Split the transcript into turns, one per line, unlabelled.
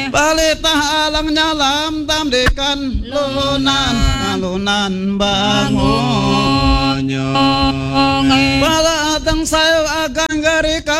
Balita alang nyalam tamdikan lunan bangun. Balatang sayo agang garika